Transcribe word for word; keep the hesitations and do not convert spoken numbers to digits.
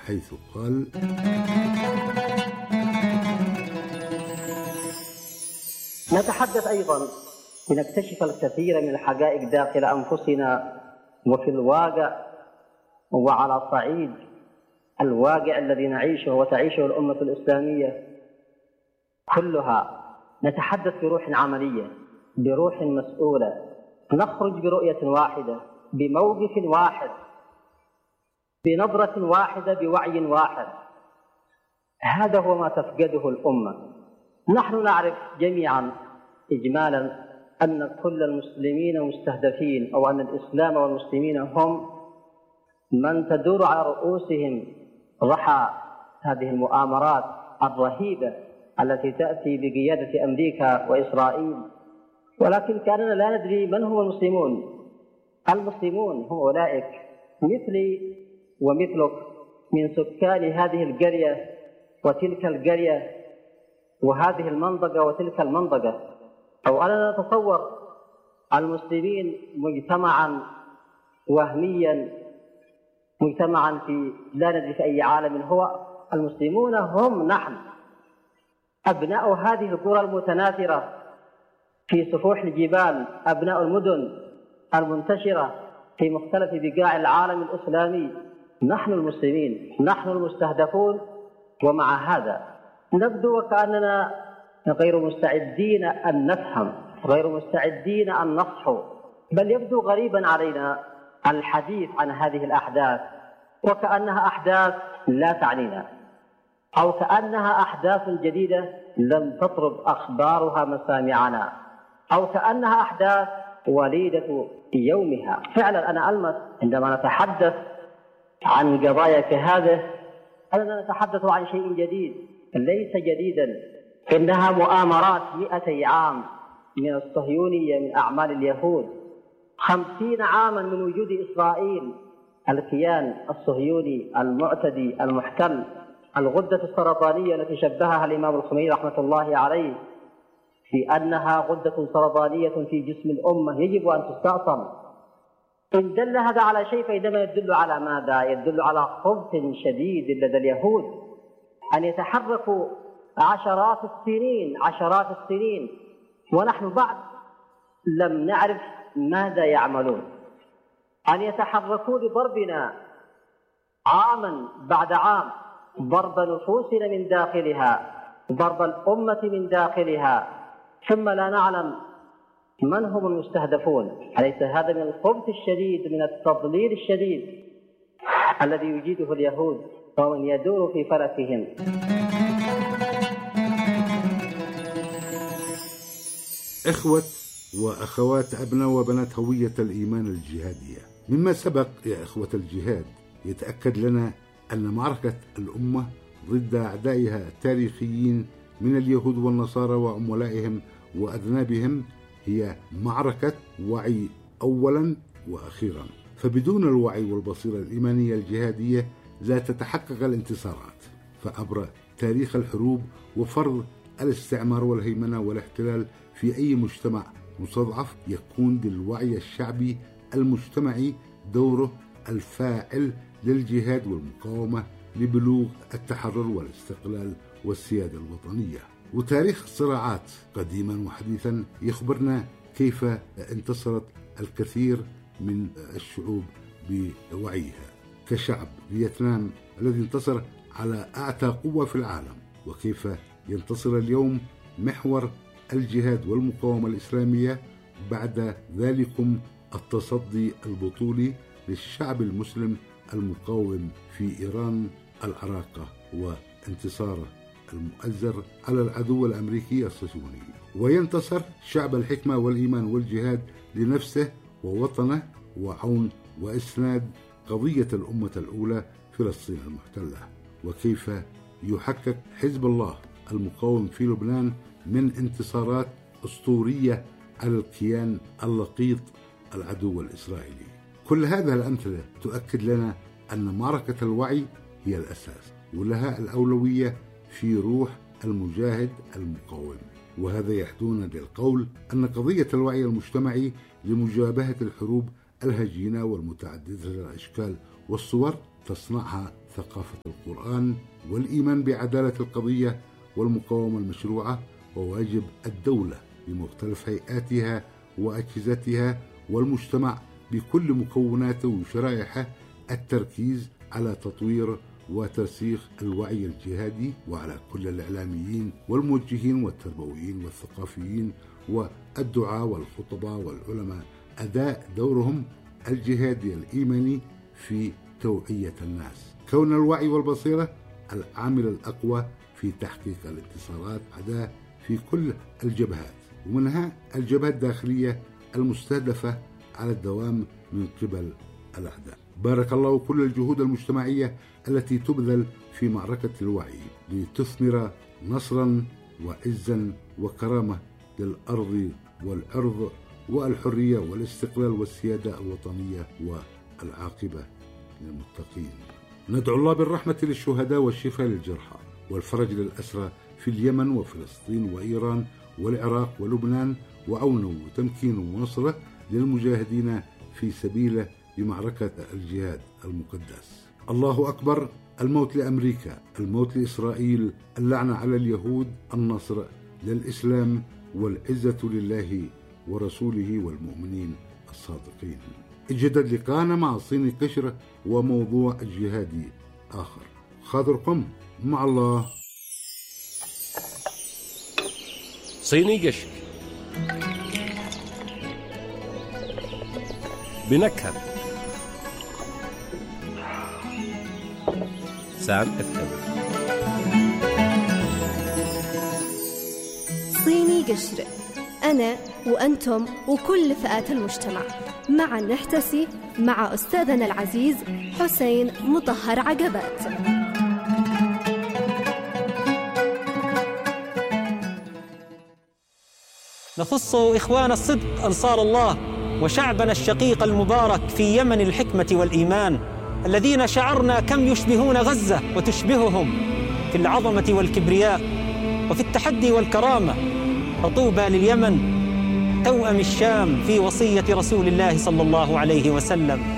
حيث قال: نتحدث أيضا لنكتشف الكثير من الحقائق داخل أنفسنا وفي الواقع وعلى صعيد الواقع الذي نعيشه وتعيشه الأمة الإسلامية كلها. نتحدث بروح عملية، بروح مسؤولة، نخرج برؤية واحدة، بموقف واحد، بنظرة واحدة، بوعي واحد. هذا هو ما تفقده الأمة. نحن نعرف جميعا إجمالا أن كل المسلمين مستهدفين، أو أن الإسلام والمسلمين هم من تدور على رؤوسهم رحى هذه المؤامرات الرهيبة التي تأتي بقيادة أمريكا وإسرائيل. ولكن كاننا لا ندري من هم المسلمون. المسلمون هم أولئك مثلي ومثلك من سكان هذه القرية وتلك القرية وهذه المنطقة وتلك المنطقة. أو أنا نتصور المسلمين مجتمعا وهميا، مجتمعا في لا ندري في أي عالم هو. المسلمون هم نحن أبناء هذه القرى المتناثرة في سفوح الجبال، أبناء المدن المنتشرة في مختلف بقاع العالم الإسلامي. نحن المسلمين، نحن المستهدفون. ومع هذا نبدو وكأننا غير مستعدين أن نفهم، غير مستعدين أن نصحو، بل يبدو غريبا علينا الحديث عن هذه الأحداث وكأنها أحداث لا تعنينا، أو كأنها أحداث جديدة لم تطرب أخبارها مسامعنا، أو كأنها أحداث وليدة يومها. فعلا أنا ألمس عندما نتحدث عن قضايا كهذه أننا نتحدث عن شيء جديد ليس جديدا. إنها مؤامرات مئتي عام من الصهيونية، من أعمال اليهود. خمسين عاما من وجود إسرائيل، الكيان الصهيوني المعتدي المحتل، الغدة السرطانية التي شبهها الإمام الخميني رحمة الله عليه في أنها غدة سرطانية في جسم الأمة يجب أن تستأصل. إن دل هذا على شيء فإنما يدل على ماذا؟ يدل على خبث شديد لدى اليهود أن يتحركوا عشرات السنين عشرات السنين ونحن بعد لم نعرف ماذا يعملون، أن يتحركوا لضربنا عاما بعد عام، ضرب نفوسنا من داخلها، ضرب الأمة من داخلها، ثم لا نعلم من هم المستهدفون. أليس هذا من الخبث الشديد، من التضليل الشديد الذي يجيده اليهود ومن يدور في فلكهم؟ إخوة وأخوات أبناء وبنات هوية الإيمان الجهادية، مما سبق يا إخوة الجهاد يتأكد لنا أن معركة الأمة ضد أعدائها التاريخيين من اليهود والنصارى وعملائهم وأذنابهم هي معركة وعي أولا وأخيرا. فبدون الوعي والبصيرة الإيمانية الجهادية لا تتحقق الانتصارات. فعبر تاريخ الحروب وفرض الاستعمار والهيمنة والاحتلال في أي مجتمع مستضعف يكون للوعي الشعبي المجتمعي دوره الفاعل للجهاد والمقاومة لبلوغ التحرر والاستقلال والسيادة الوطنية. وتاريخ الصراعات قديما وحديثا يخبرنا كيف انتصرت الكثير من الشعوب بوعيها، كشعب فيتنام الذي انتصر على أعتى قوة في العالم، وكيف ينتصر اليوم محور الجهاد والمقاومة الإسلامية بعد ذلكم التصدي البطولي للشعب المسلم المقاوم في إيران العراقة وانتصاره المؤزر على العدو الأمريكي الصهيوني. وينتصر شعب الحكمة والإيمان والجهاد لنفسه ووطنه وعون وإسناد قضية الأمة الأولى فلسطين المحتلة. وكيف يحقق حزب الله المقاوم في لبنان من انتصارات أسطورية على الكيان اللقيط العدو الإسرائيلي. كل هذه الأمثلة تؤكد لنا أن معركة الوعي هي الأساس ولها الأولوية في روح المجاهد المقاوم. وهذا يحدون للقول أن قضية الوعي المجتمعي لمجابهة الحروب الهجينة والمتعددة الأشكال والصور تصنعها ثقافة القرآن والإيمان بعدالة القضية والمقاومة المشروعة، وواجب الدولة بمختلف هيئاتها وأجهزتها والمجتمع بكل مكوناته وشرائحه التركيز على تطوير وترسيخ الوعي الجهادي، وعلى كل الإعلاميين والموجهين والتربويين والثقافيين والدعاة والخطباء والعلماء أداء دورهم الجهادي الإيماني في توعية الناس، كون الوعي والبصيرة العامل الأقوى في تحقيق الانتصارات عدا في كل الجبهات، ومنها الجبهة الداخلية المستهدفة على الدوام من قبل الأعداء. بارك الله كل الجهود المجتمعية التي تبذل في معركة الوعي لتثمر نصرا وعزا وكرامة للأرض والعرض والحرية والاستقلال والسيادة الوطنية والعاقبة للمتقين. ندعو الله بالرحمة للشهداء والشفاء للجرحى والفرج للأسرى في اليمن وفلسطين وإيران والعراق ولبنان، وعونه وتمكينه ونصره للمجاهدين في سبيله بمعركة الجهاد المقدس. الله أكبر. الموت لأمريكا، الموت لإسرائيل، اللعنة على اليهود، النصر للإسلام والعزة لله ورسوله والمؤمنين الصادقين. اجدد لقاءنا مع صيني قشر وموضوع الجهادي آخر. خاطركم مع الله. صيني قشر بنكهة سام اف صيني قشر، أنا وأنتم وكل فئات المجتمع معا نحتسي مع أستاذنا العزيز حسين مطهر عقبات. نخص إخوان الصدق أنصار الله وشعبنا الشقيق المبارك في يمن الحكمة والإيمان، الذين شعرنا كم يشبهون غزة وتشبههم في العظمة والكبرياء وفي التحدي والكرامة. فطوبى لليمن توأم الشام في وصية رسول الله صلى الله عليه وسلم.